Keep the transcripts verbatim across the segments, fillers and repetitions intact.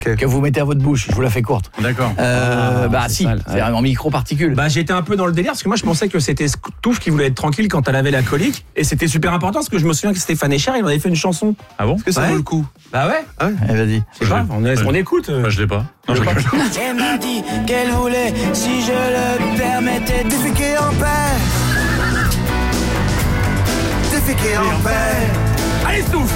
Okay. Que vous mettez à votre bouche, je vous la fais courte. D'accord. Euh, ah, bah si, sale, c'est ouais. en micro-particules. Bah j'étais un peu dans le délire parce que moi je pensais que c'était Stouff qui voulait être tranquille quand elle avait la colique et c'était super important parce que je me souviens que Stéphane Echer il avait fait une chanson. Ah bon? Est-ce que ça ouais. vaut le coup? Bah ouais. Ah ouais. Allez, vas-y. Je sais pas, on, est, on écoute. Bah, je l'ai pas. Non, je Elle m'a dit qu'elle voulait, si je le permettais, déféquer en paix. Déféquer en paix. Allez Stouff.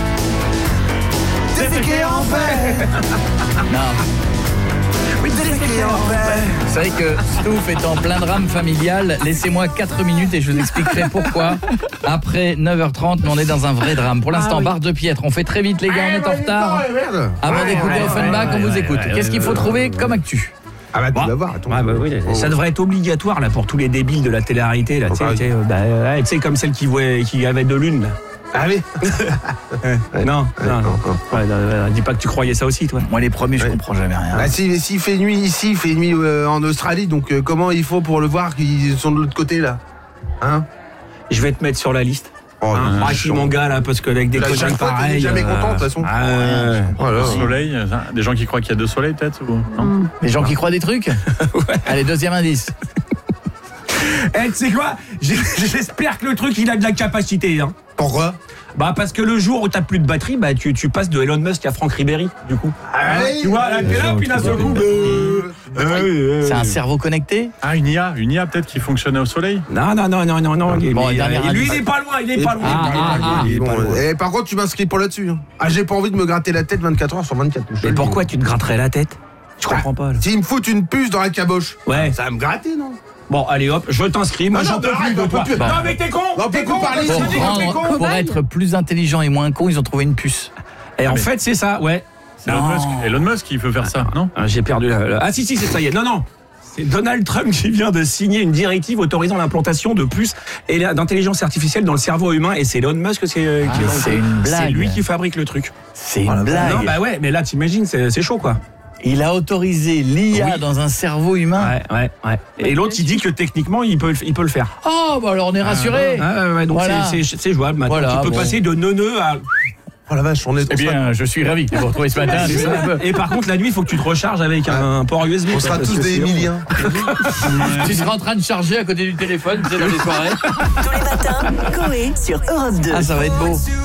Déféquer en paix. Non. Oui, déféquer en paix. Vous savez que Stouff est en plein drame familial. Laissez-moi quatre minutes et je vous expliquerai pourquoi. Après neuf heures trente, mais on est dans un vrai drame. Pour l'instant, ah, oui. barre de Piètre. On fait très vite, les gars, on est en retard. Avant ouais, d'écouter ouais, Offenbach, ouais, on vous ouais, écoute. Ouais, Qu'est-ce qu'il faut ouais, trouver ouais, comme actu? Ah bah tu bon. vas voir, attends. Ah bah oui, oh. Ça devrait être obligatoire là pour tous les débiles de la télé-réalité là, tu sais, bah, euh, comme celle qui voit qui avait deux lunes là. Ah oui. ouais. Non, ouais, non, non. non. Ouais, non, dis pas que tu croyais ça aussi, toi. Moi, les premiers, je ouais. comprends jamais rien. Bah, si, s'il fait nuit ici, il fait nuit euh, en Australie, donc euh, comment il faut pour le voir qu'ils sont de l'autre côté, là? Hein? Je vais te mettre sur la liste. Oh, hein, ah, si mon gars, là, parce qu'avec des cochons pareils... jamais euh... content, de toute façon. Ah, euh... oh, là, soleil, des gens qui croient qu'il y a deux soleils, peut-être ou... non mmh. Des gens qui croient des trucs. Ouais. Allez, deuxième indice. Eh, hey, tu sais quoi? J'espère que le truc, il a de la capacité, hein. Pourquoi? Bah parce que le jour où t'as plus de batterie, bah tu, tu passes de Elon Musk à Franck Ribéry, du coup. Ah oui, tu vois, là t'es là, puis d'un seul coup. C'est un cerveau connecté? Ah, une I A, une I A peut-être qui fonctionnait au soleil? Non, non, non, non, non, non. Bon, il, il, lui, il est pas loin, il est pas loin. Ah, ah, ah, il est bon, loin. Et par contre, tu m'inscris pour là-dessus. Hein. Ah, j'ai pas envie de me gratter la tête vingt-quatre heures sur vingt-quatre. Mais pourquoi tu te gratterais la tête? Je comprends pas. Là. S'ils me foutent une puce dans la caboche, ouais. ça va me gratter, non? Bon, allez hop, je t'inscris. Moi, j'en peux plus de toi. Bon. Non, mais t'es con. Non, t'es con. Parler, pour, rendre, pour être plus intelligent et moins con, ils ont trouvé une puce. Et ah, en fait, c'est ça, ouais. C'est Elon Musk. Elon Musk, il peut faire ça, non? Ah, j'ai perdu la, la... Ah si, si, c'est ça y est. Non, non. C'est Donald Trump qui vient de signer une directive autorisant l'implantation de puces d'intelligence artificielle dans le cerveau humain. Et c'est Elon Musk c'est, ah, qui c'est une blague. C'est lui qui fabrique le truc. C'est une blague. Non, bah ouais, mais là, t'imagines, c'est, c'est chaud, quoi. Il a autorisé l'I A oui. dans un cerveau humain. Ouais, ouais, ouais. Et l'autre, il dit que techniquement, il peut, il peut le faire. Oh, bah alors on est rassuré. Ah, ouais, ouais, donc voilà. c'est, c'est, c'est jouable maintenant. Voilà, tu peux bon. passer de neuneux à... Oh la vache, on est... Eh bien, je suis ravi de vous retrouver ce matin. Et par contre, la nuit, il faut que tu te recharges avec un ouais. port U S B. On sera tous des Émiliens. Tu seras en train de charger à côté du téléphone, c'est dans les soirées. Tous les matins, Coé sur Europe deux. Ah, ça va être beau.